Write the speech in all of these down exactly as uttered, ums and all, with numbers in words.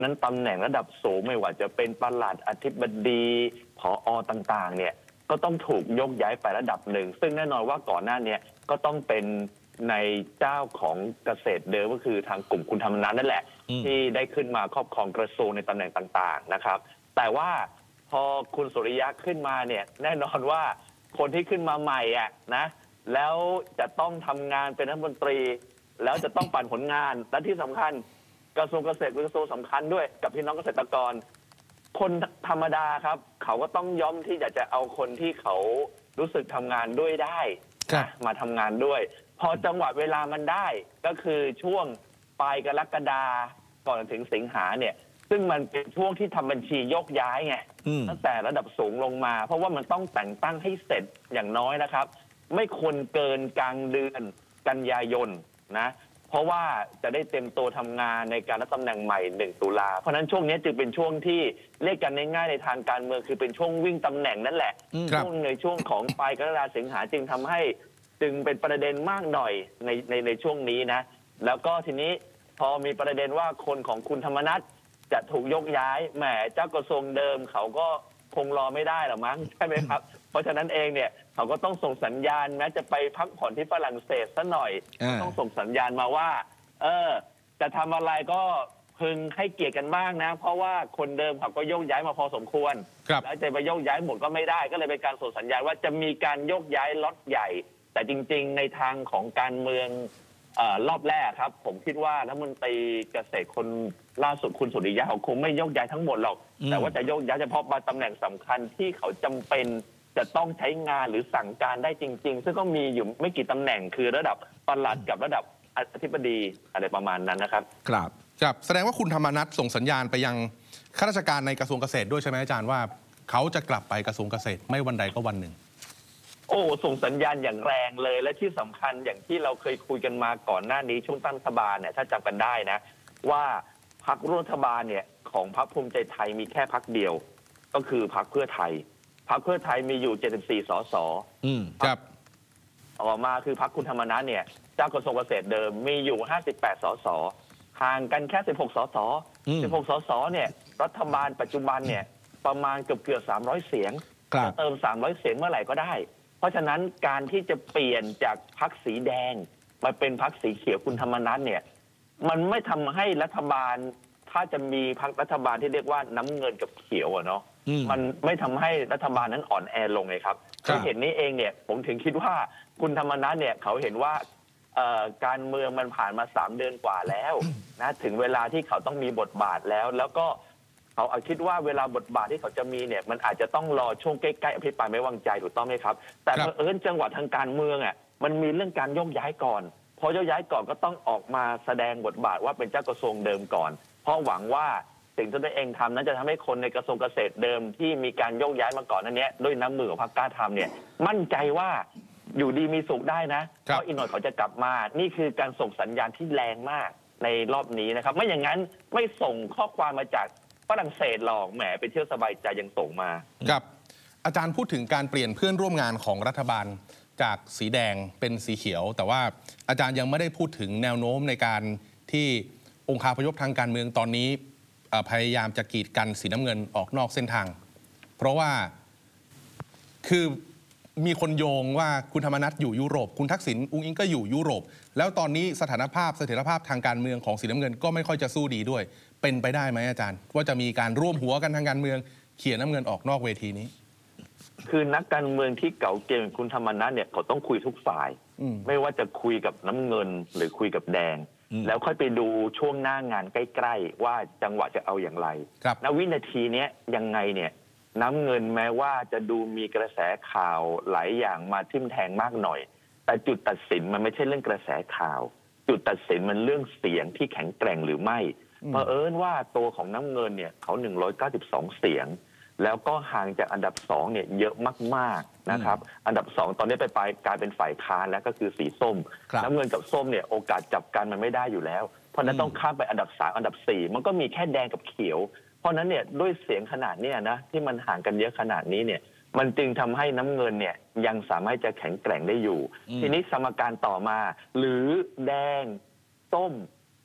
นั้นตำแหน่งระดับสูงไม่ว่าจะเป็นปลัดอธิบดีผอต่างๆเนี่ยก็ต้องถูกยกย้ายไประดับหนึ่งซึ่งแน่นอนว่าก่อนหน้านี้ก็ต้องเป็นในเจ้าของเกษตรเดิมก็คือทางกลุ่มคุณธรรมนัสนั่นแหละที่ได้ขึ้นมาครอบครองกระทรวงในตำแหน่งต่างๆนะครับแต่ว่าพอคุณสุริยะขึ้นมาเนี่ยแน่นอนว่าคนที่ขึ้นมาใหม่อ่ะนะแล้วจะต้องทำงานเป็นรัฐมนตรีแล้วจะต้องปั่นผลงานและที่สำคัญกระทรวงเกษตรเป็นกระทรวงสำคัญด้วยกับพี่น้องเกษตรกรคนธรรมดาครับเขาก็ต้องย่อมที่จะจะเอาคนที่เขารู้สึกทำงานด้วยได้มาทำงานด้วยพอจังหวะเวลามันได้ก็คือช่วงปลายกรกฎาก่อนถึงสิงหาเนี่ยซึ่งมันเป็นช่วงที่ทำบัญชีโยกย้ายไงตั้งแต่ระดับสูงลงมาเพราะว่ามันต้องแต่งตั้งให้เสร็จอย่างน้อยนะครับไม่ควรเกินกลางเดือนกันยายนนะเพราะว่าจะได้เต็มตัวทำงานในการรับตำแหน่งใหม่หนึ่งตุลาเพราะนั้นช่วงนี้จึงเป็นช่วงที่เรียกกันง่ายๆในทางการเมืองคือเป็นช่วงวิ่งตำแหน่งนั่นแหละช่วงในช่วงของปลายกรกฎาคมสิงหาจึงทำให้จึงเป็นประเด็นมากหน่อยในในในช่วงนี้นะแล้วก็ทีนี้พอมีประเด็นว่าคนของคุณธรรมนัสจะถูกยกย้ายแหมเจ้ากระทรวงเดิมเขาก็คงรอไม่ได้หรอมั้งใช่ไหมครับเพราะฉะนั้นเองเนี่ยเขาก็ต้องส่งสัญญาณแม้จะไปพักผ่อนที่ฝรั่งเศสซะหน่อยต้องส่งสัญญาณมาว่าเออจะทำอะไรก็พึงให้เกียรติกันบ้างนะเพราะว่าคนเดิมเขาก็โยกย้ายมาพอสมควรแล้วจะไปโยกย้ายหมดก็ไม่ได้ก็เลยเป็นการส่งสัญญาณว่าจะมีการโยกย้ายล็อตใหญ่แต่จริงๆในทางของการเมืองเอ่อรอบแรกครับผมคิดว่ารัฐมนตรีเกษตรคนล่าสุดคุณสุริยะเขาคงไม่โยกย้ายทั้งหมดหรอกแต่ว่าจะโยกย้ายเฉพาะบางตำแหน่งสำคัญที่เขาจำเป็นจะต้องใช้งานหรือสั่งการได้จริงๆซึ่งก็มีอยู่ไม่กี่ตำแหน่งคือระดับปลัดกับระดับอธิบดีอะไรประมาณนั้นนะครับครับครับแสดงว่าคุณธรรมนัสส่งสัญญาณไปยังข้าราชการในกระทรวงเกษตรด้วยใช่ไหมอาจารย์ว่าเขาจะกลับไปกระทรวงเกษตรไม่วันใดก็วันหนึ่งโอ้ส่งสัญญาณอย่างแรงเลยและที่สำคัญอย่างที่เราเคยคุยกันมาก่อนหน้านี้ช่วงตั้งรัฐบาลเนี่ยถ้าจำกันได้นะว่าพรรครัฐบาลเนี่ยของพรรคภูมิใจไทยมีแค่พรรคเดียวก็คือพรรคเพื่อไทยพรรคเพื่อไทยมีอยู่เจ็ดสิบสี่สสอืมครับออกมาคือพรรคคุณธรรมนัสเนี่ยเจ้ากระทรวงเกษตรเดิมมีอยู่ห้าสิบแปดสสห่างกันแค่สิบหกสสสิบหกสสเนี่ยรัฐบาลปัจจุบันเนี่ยประมาณเกือบเกือบสามร้อยเสียงจะเติมสามร้อยเสียงเมื่อไหร่ก็ได้เพราะฉะนั้นการที่จะเปลี่ยนจากพรรคสีแดงมาเป็นพรรคสีเขียวคุณธรรมนัสเนี่ยมันไม่ทำให้รัฐบาลถ้าจะมีพรรครัฐบาลที่เรียกว่าน้ำเงินกับเขียวอะเนาะมันไม่ทำให้รัฐบาลนั้นอ่อนแอลงเลยครับเขาเห็นนี้เองเนี่ยผมถึงคิดว่าคุณธรรมนัสเนี่ยเขาเห็นว่าการเมืองมันผ่านมาสามเดือนกว่าแล้วนะถึงเวลาที่เขาต้องมีบทบาทแล้วแล้วก็เขาคิดว่าเวลาบทบาทที่เขาจะมีเนี่ยมันอาจจะต้องรอช่วงใกล้ๆอภิปรายไม่วางใจถูกต้องไหมครับแต่เผอิญจังหวะทางการเมืองอ่ะมันมีเรื่องการโยกย้ายก่อนพอโยกย้ายก่อนก็ต้องออกมาแสดงบทบาทว่าเป็นเจ้ากระทรวงเดิมก่อนเพราะหวังว่าสิ่งที่ตัวเองทำนั้นจะทำให้คนในกระทรวงเกษตรเดิมที่มีการโยกย้ายมาก่อนนั้นเนี้ยด้วยน้ำมือของพรรคกล้าทำเนี่ยมั่นใจว่าอยู่ดีมีสุขได้นะเพราะอีกหน่อยเขาจะกลับมานี่คือการส่งสัญญาณที่แรงมากในรอบนี้นะครับไม่อย่างนั้นไม่ส่งข้อความมาจากฝรั่งเศสหรอกแหมไปเที่ยวสบายใจยังส่งมาครับอาจารย์พูดถึงการเปลี่ยนเพื่อนร่วมงานของรัฐบาลจากสีแดงเป็นสีเขียวแต่ว่าอาจารย์ยังไม่ได้พูดถึงแนวโน้มในการที่องค์คาพยพทางการเมืองตอนนี้พยายามจะกีดกันสีน้ำเงินออกนอกเส้นทางเพราะว่าคือมีคนโยงว่าคุณธรรมนัสอยู่ยุโรปคุณทักษิณอุ๊งอิ๊งก็อยู่ยุโรปแล้วตอนนี้สถานภาพเสถียรภาพทางการเมืองของสีน้ำเงินก็ไม่ค่อยจะสู้ดีด้วยเป็นไปได้ไหมอาจารย์ว่าจะมีการร่วมหัวกันทางการเมืองเขี่ยน้ำเงินออกนอกเวทีนี้คือนักการเมืองที่เก่าเกมคุณธรรมนัสเนี่ยเขาต้องคุยทุกฝ่ายไม่ว่าจะคุยกับน้ำเงินหรือคุยกับแดงแล้วค่อยไปดูช่วงหน้างานใกล้ๆว่าจังหวะจะเอาอย่างไรณวินาทีนี้ยังไงเนี่ยน้ำเงินแม้ว่าจะดูมีกระแสข่าวหลายอย่างมาทิ่มแทงมากหน่อยแต่จุดตัดสินมันไม่ใช่เรื่องกระแสข่าวจุดตัดสินมันเรื่องเสียงที่แข็งแกร่งหรือไม่เผอิญว่าตัวของน้ำเงินเนี่ยเขาหนึ่งร้อยเก้าสิบสองเสียงแล้วก็ห่างจากอันดับสองเนี่ยเยอะมากๆนะครับอันดับสองตอนนี้ไปไปกลายเป็นฝ่ายค้านแล้วก็คือสีส้มน้ำเงินกับส้มเนี่ยโอกาสจับกันมันไม่ได้อยู่แล้วเพราะนั้นต้องข้ามไปอันดับสามอันดับสี่มันก็มีแค่แดงกับเขียวเพราะนั้นเนี่ยด้วยเสียงขนาดนี้นะที่มันห่างกันเยอะขนาดนี้เนี่ยมันจึงทำให้น้ำเงินเนี่ยยังสามารถจะแข็งแกร่งได้อยู่ทีนี้สมการต่อมาหรือแดงส้ม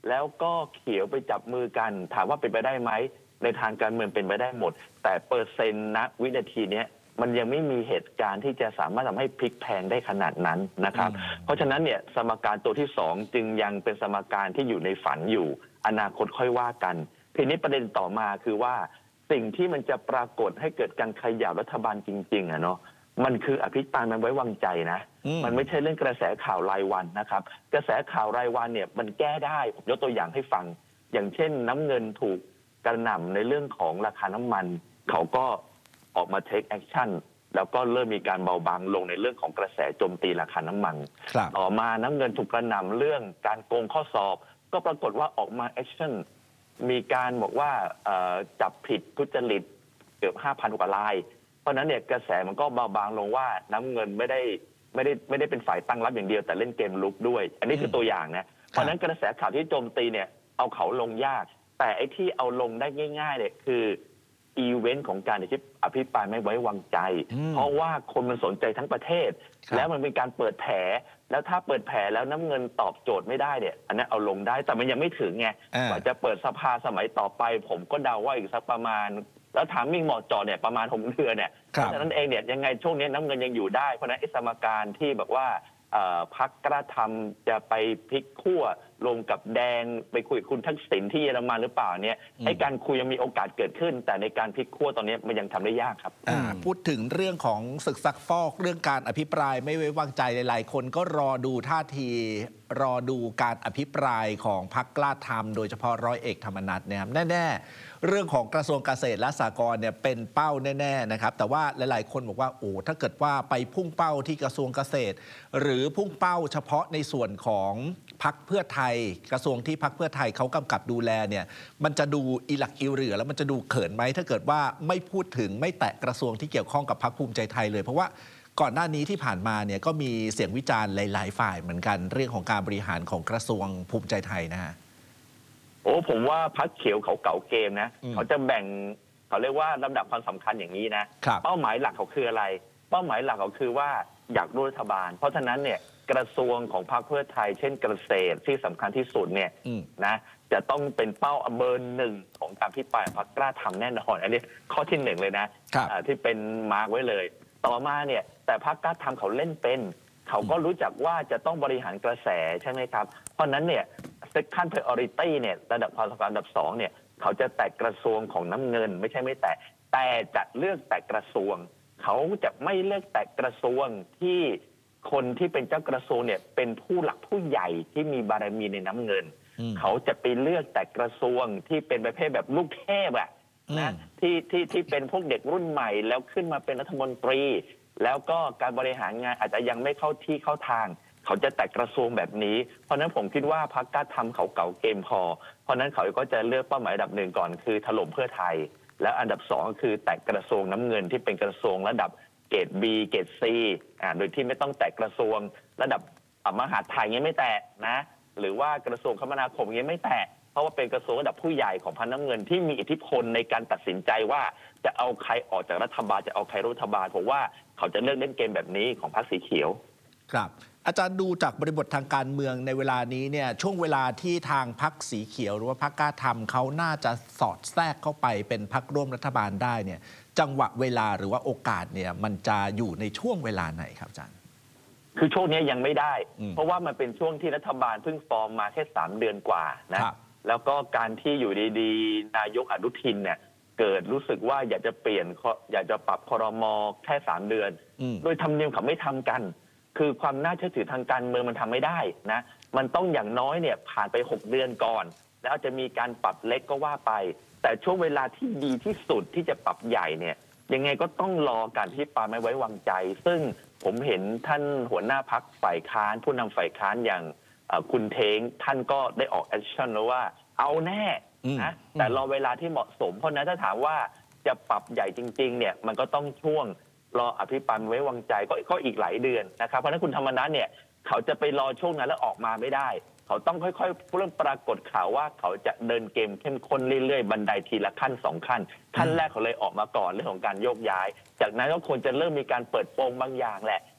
แล้วก็เขียวไปจับมือกันถามว่าเป็นไปได้ไหมในทางการเมืองเป็นไปได้หมดแต่เปอร์เซ็นต์ณวินาทีนี้มันยังไม่มีเหตุการณ์ที่จะสามารถทำให้พลิกแพลงได้ขนาดนั้นนะครับเพราะฉะนั้นเนี่ยสมการตัวที่สองจึงยังเป็นสมการที่อยู่ในฝันอยู่อนาคตค่อยว่ากันทีนี้ประเด็นต่อมาคือว่าสิ่งที่มันจะปรากฏให้เกิดการขยับรัฐบาลจริงๆอะเนาะมันคืออภิปรายมันไว้วางใจนะมันไม่ใช่เรื่องกระแสข่าวรายวันนะครับกระแสข่าวรายวันเนี่ยมันแก้ได้ผมยกตัวอย่างให้ฟังอย่างเช่นน้ำเงินถูกกระหน่ำในเรื่องของราคาน้ำมันเขาก็ออกมา take action แล้วก็เริ่มมีการเบาบางลงในเรื่องของกระแสโจมตีราคาน้ำมันต่อมาน้ำเงินถูกกระหน่ำเรื่องการโกงข้อสอบก็ปรากฏว่าออกมา action มีการบอกว่าจับผิดทุจริตเกือบ ห้าพัน กว่ารายเพราะนั้นเนี่ยกระแสมันก็เบาบางลงว่าน้ำเงินไม่ได้ไม่ได้ไม่ได้เป็นฝ่ายตั้งรับอย่างเดียวแต่เล่นเกมลุกด้วยอันนี้คือตัวอย่างนะเพราะนั้นกระแสข่าวที่โจมตีเนี่ยเอาเขาลงยากแต่ไอ้ที่เอาลงได้ง่ายๆเนี่ยคืออีเวนต์ของการอภิปรายไม่ไว้วางใจเพราะว่าคนมันสนใจทั้งประเทศแล้วมันเป็นการเปิดแผลแล้วถ้าเปิดแผลแล้วน้ำเงินตอบโจทย์ไม่ได้เนี่ยอันนั้นเอาลงได้แต่มันยังไม่ถึงไงกว่าจะเปิดสภาสมัยต่อไปผมก็เดาว่าอีกสักประมาณแล้วถามมิ่งเหมาะเจาะเนี่ยประมาณหกเดือนเนี่ยเพราะฉะนั้นเองเนี่ยยังไงช่วงนี้น้ำเงินยังอยู่ได้เพราะฉะนั้นสมการที่แบบว่าพรรคกล้าทำจะไปพลิกขั้วลงกับแดงไปคุยกับคุณทักษิณที่เยอรมันหรือเปล่าเนี่ยให้การคุยยังมีโอกาสเกิดขึ้นแต่ในการพลิกขั้วตอนนี้มันยังทำได้ยากครับพูดถึงเรื่องของศึกซักฟอกเรื่องการอภิปรายไม่ไว้วางใจหลายๆคนก็รอดูท่าทีรอดูการอภิปรายของพรรคกล้าทำโดยเฉพาะร้อยเอกธรรมนัสนะครับแน่ๆเรื่องของกระทรวงเกษตรและสหกรณ์เนี่ยเป็นเป้าแน่ๆนะครับแต่ว่าหลายๆคนบอกว่าโอ้ถ้าเกิดว่าไปพุ่งเป้าที่กระทรวงเกษตรหรือพุ่งเป้าเฉพาะในส่วนของพรรคเพื่อไทยกระทรวงที่พรรคเพื่อไทยเขากำกับดูแลเนี่ยมันจะดูอีหลักอีเหลือแล้วมันจะดูเขินไหมถ้าเกิดว่าไม่พูดถึงไม่แตะกระทรวงที่เกี่ยวข้องกับพรรคภูมิใจไทยเลยเพราะว่าก่อนหน้านี้ที่ผ่านมาเนี่ยก็มีเสียงวิจารณ์หลายๆฝ่ายเหมือนกันเรื่องของการบริหารของกระทรวงภูมิใจไทยนะฮะโอ้ผมว่าพรรคเขียวเขาเก่าเกมนะเขาจะแบ่งเขาเรียกว่าลำดับความสำคัญอย่างนี้นะเป้าหมายหลักเขาคืออะไรเป้าหมายหลักเขาคือว่าอยากร่วมรัฐบาลเพราะฉะนั้นเนี่ยกระทรวงของพรรคเพื่อไทยเช่นเกษตรที่สำคัญที่สุดเนี่ยนะจะต้องเป็นเป้าเบอร์หนึ่งของการพิปรายพรรคกล้าทำแน่นอนอันนี้ข้อที่หนึ่งเลยนะที่เป็นมาร์กไว้เลยต่อมาเนี่ยแต่พรรคกล้าทำเขาเล่นเป็นเขาก็รู้จักว่าจะต้องบริหารกระแสใช่ไหมครับเพราะนั้นเนี่ยsecond priority เนี่ยระดับความสำคัญอันดับสองเนี่ยเขาจะแตะกระทรวงของน้ำเงินไม่ใช่ไม่แตะแต่จะเลือกแตะกระทรวงเขาจะไม่เลือกแตะกระทรวงที่คนที่เป็นเจ้ากระทรวงเนี่ยเป็นผู้หลักผู้ใหญ่ที่มีบารมีในน้ำเงินเขาจะไปเลือกแต่กระทรวงที่เป็นประเภทแบบลูกเทพอะนะที่ที่ที่เป็นพวกเด็กรุ่นใหม่แล้วขึ้นมาเป็นรัฐมนตรีแล้วก็การบริหารงานอาจจะยังไม่เข้าที่เข้าทางเขาจะแตะกระทรวงแบบนี้เพราะนั้นผมคิดว่าพรรคกล้าทำเขาเก่าเกมพอเพราะนั้นเขาก็จะเลือกเป้าหมายอันดับหนึ่งก่อนคือถล่มเพื่อไทยแล้วอันดับสองก็คือแตะกระทรวงน้ำเงินที่เป็นกระทรวงระดับเกรด B เกรด C อ่าโดยที่ไม่ต้องแตะกระทรวงระดับมหาดไทยเงี้ยไม่แตะนะหรือว่ากระทรวงคมนาคมเงี้ยไม่แตะเพราะว่าเป็นกระทรวงระดับผู้ใหญ่ของพรรคน้ำเงินที่มีอิทธิพลในการตัดสินใจว่าจะเอาใครออกจากรัฐบาลจะเอาใครรัฐบาลผมว่าเขาจะเลือกเล่นเกมแบบนี้ของพรรคสีเขียวครับอาจารย์ดูจากบริบททางการเมืองในเวลานี้เนี่ยช่วงเวลาที่ทางพรรคสีเขียวหรือว่าพรรคกล้าทำเขาน่าจะสอดแทรกเข้าไปเป็นพรรคร่วมรัฐบาลได้เนี่ยจังหวะเวลาหรือว่าโอกาสเนี่ยมันจะอยู่ในช่วงเวลาไหนครับอาจารย์คือช่วงนี้ยังไม่ได้เพราะว่ามันเป็นช่วงที่รัฐบาลเพิ่งฟอร์มมาแค่สามเดือนกว่านะแล้วก็การที่อยู่ดีๆนายกอนุทินเนี่ยเกิดรู้สึกว่าอยากจะเปลี่ยนอยากจะปรับครม.แค่สามเดือนโดยธรรมเนียมเขาไม่ทำกันคือความน่าเชื่อถือทางการเมืองมันทำไม่ได้นะมันต้องอย่างน้อยเนี่ยผ่านไปหกเดือนก่อนแล้วจะมีการปรับเล็กก็ว่าไปแต่ช่วงเวลาที่ดีที่สุดที่จะปรับใหญ่เนี่ยยังไงก็ต้องรอการพิปรายไม่ไว้วางใจซึ่งผมเห็นท่านหัวหน้าพรรคฝ่ายค้านผู้นำฝ่ายค้านอย่างคุณเท้งท่านก็ได้ออกแอคชั่นแล้วว่าเอาแน่นะแต่รอเวลาที่เหมาะสมเพราะนั้นถ้าถามว่าจะปรับใหญ่จริงๆเนี่ยมันก็ต้องช่วงรออภิปรายไว้วางใจก็ก็อีกหลายเดือนนะครับเพราะฉะนั้นคุณธรรมนัสเนี่ยเขาจะไปรอช่วงนั้นแล้วออกมาไม่ได้เขาต้องค่อยๆเริ่มปรากฏข่าวว่าเขาจะเดินเกมเข้มข้นเรื่อยๆบันไดทีละขั้นสองขั้นขั้นแรกเขาเลยออกมาก่อนเรื่องของการโยกย้ายจากนั้นก็ควรจะเริ่มมีการเปิดโปงบางอย่างแหละ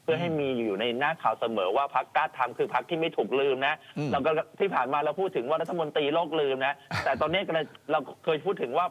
เพื่อให้มีอยู่ในหน้าข่าวเสมอว่าพรรคกล้าทำคือพรรคที่ไม่ถูกลืมนะอืมเราก็ที่ผ่านมาเราพูดถึงว่ารัฐมนตรีโลกลืมนะ แต่ตอนนี้เราเคยพูดถึงว่า